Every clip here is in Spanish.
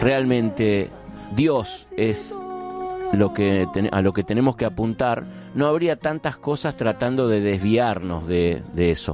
realmente Dios es a lo que tenemos que apuntar, no habría tantas cosas tratando de desviarnos de eso.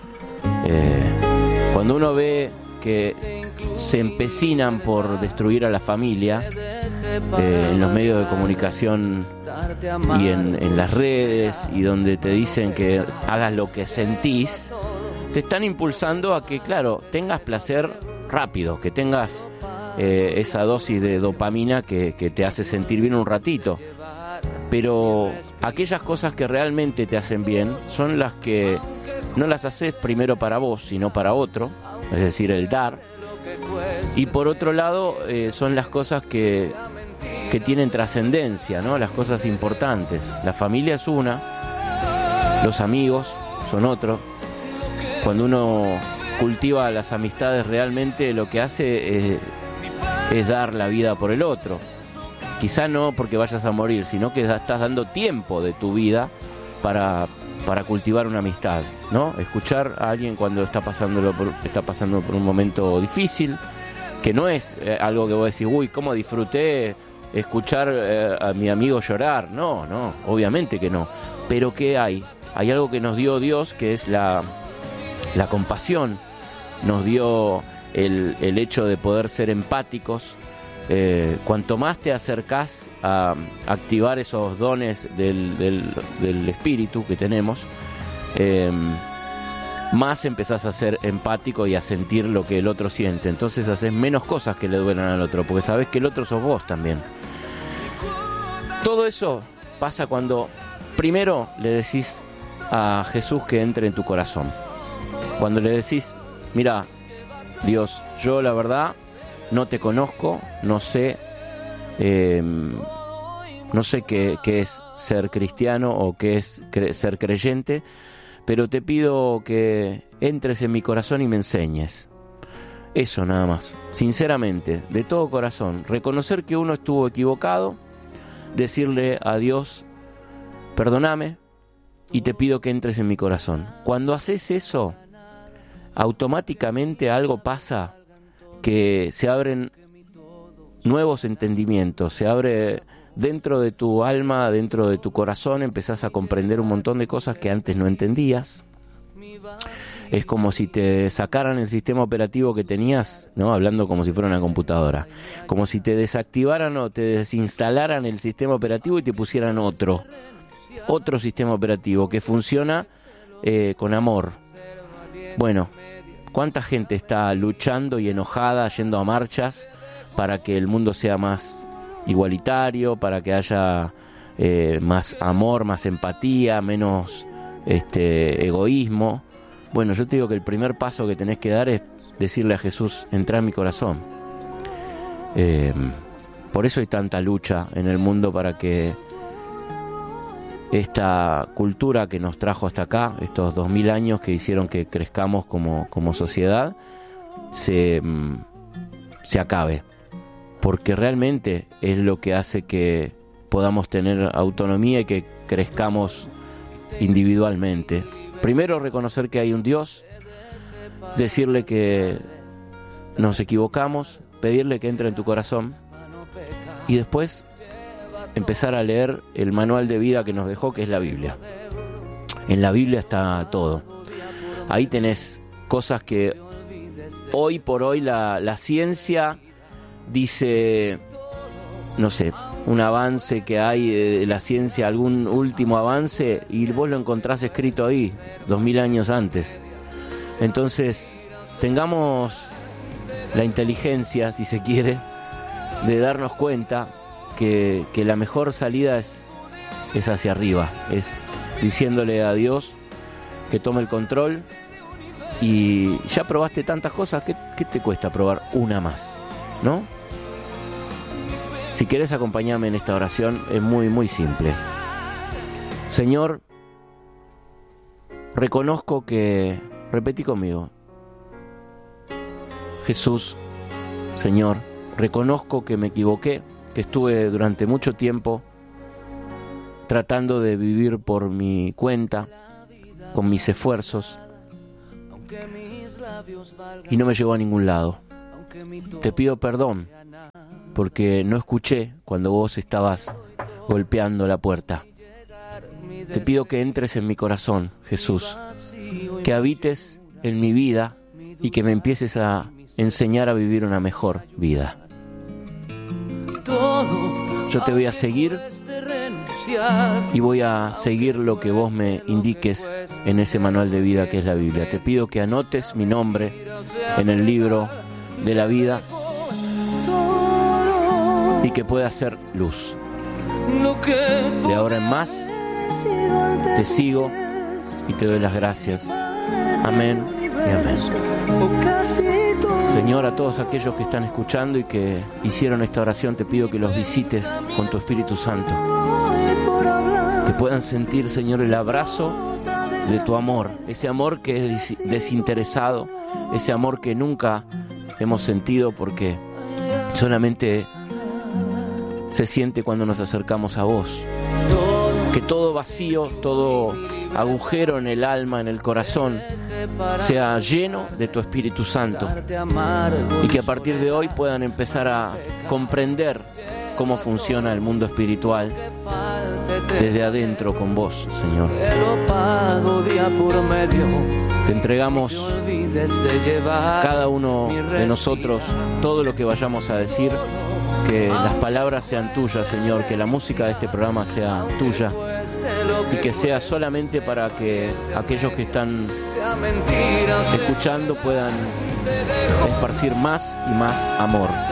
Cuando uno ve que se empecinan por destruir a la familia en los medios de comunicación y en las redes, y donde te dicen que hagas lo que sentís, te están impulsando a que, claro, tengas placer rápido, que tengas esa dosis de dopamina que te hace sentir bien un ratito. Pero aquellas cosas que realmente te hacen bien son las que no las haces primero para vos, sino para otro, es decir, el dar. Y por otro lado, son las cosas que tienen trascendencia, ¿no? Las cosas importantes. La familia es una, los amigos son otro. Cuando uno cultiva las amistades, realmente lo que hace es dar la vida por el otro. Quizá no porque vayas a morir, sino que estás dando tiempo de tu vida para cultivar una amistad, ¿no? Escuchar a alguien cuando está pasando por un momento difícil, que no es algo que vos decís, uy, cómo disfruté escuchar a mi amigo llorar. No, obviamente que no. Pero ¿qué hay? Hay algo que nos dio Dios, que es la compasión. Nos dio el hecho de poder ser empáticos. Cuanto más te acercás a activar esos dones del espíritu que tenemos, más empezás a ser empático y a sentir lo que el otro siente. Entonces haces menos cosas que le duelen al otro, porque sabés que el otro sos vos también. Todo eso pasa cuando primero le decís a Jesús que entre en tu corazón. Cuando le decís, mira, Dios, yo la verdad no te conozco, no sé qué es ser cristiano o qué es ser creyente, pero te pido que entres en mi corazón y me enseñes. Eso nada más, sinceramente, de todo corazón, reconocer que uno estuvo equivocado, decirle a Dios, perdóname y te pido que entres en mi corazón. Cuando haces eso, automáticamente algo pasa, que se abren nuevos entendimientos, se abre dentro de tu alma, dentro de tu corazón, empezás a comprender un montón de cosas que antes no entendías. Es como si te sacaran el sistema operativo que tenías, ¿no? Hablando como si fuera una computadora. Como si te desactivaran o te desinstalaran el sistema operativo y te pusieran otro sistema operativo que funciona con amor. Bueno, ¿cuánta gente está luchando y enojada, yendo a marchas para que el mundo sea más igualitario, para que haya más amor, más empatía, menos egoísmo? Bueno, yo te digo que el primer paso que tenés que dar es decirle a Jesús, entra en mi corazón. Por eso hay tanta lucha en el mundo para que esta cultura que nos trajo hasta acá, estos 2000 años que hicieron que crezcamos como sociedad, se acabe. Porque realmente es lo que hace que podamos tener autonomía y que crezcamos individualmente. Primero, reconocer que hay un Dios, decirle que nos equivocamos, pedirle que entre en tu corazón y después empezar a leer el manual de vida que nos dejó, que es la Biblia. En la Biblia está todo. Ahí tenés cosas que hoy por hoy la ciencia dice, no sé, un avance que hay de la ciencia, algún último avance, y vos lo encontrás escrito ahí, 2000 años antes. Entonces, tengamos la inteligencia, si se quiere, de darnos cuenta que la mejor salida es hacia arriba, es diciéndole a Dios que tome el control. Y ya probaste tantas cosas, ¿qué te cuesta probar una más? ¿No? Si querés acompañarme en esta oración, es muy, muy simple. Señor, reconozco que... Repetí conmigo. Jesús, Señor, reconozco que me equivoqué, que estuve durante mucho tiempo tratando de vivir por mi cuenta, con mis esfuerzos, y no me llevó a ningún lado. te pido perdón porque no escuché cuando vos estabas golpeando la puerta. Te pido que entres en mi corazón, Jesús, que habites en mi vida y que me empieces a enseñar a vivir una mejor vida. Yo te voy a seguir y voy a seguir lo que vos me indiques en ese manual de vida que es la Biblia. Te pido que anotes mi nombre en el libro de la vida y que pueda ser luz. De ahora en más, te sigo y te doy las gracias. Amén y amén. Señor, a todos aquellos que están escuchando y que hicieron esta oración, te pido que los visites con tu Espíritu Santo. Que puedan sentir, Señor, el abrazo de tu amor. Ese amor que es desinteresado, ese amor que nunca hemos sentido porque solamente se siente cuando nos acercamos a vos. Que todo vacío, todo agujero en el alma, en el corazón, sea lleno de tu Espíritu Santo y que a partir de hoy puedan empezar a comprender cómo funciona el mundo espiritual desde adentro con vos, Señor. Te entregamos cada uno de nosotros todo lo que vayamos a decir, que las palabras sean tuyas, Señor, que la música de este programa sea tuya y que sea solamente para que aquellos que están escuchando puedan esparcir más y más amor.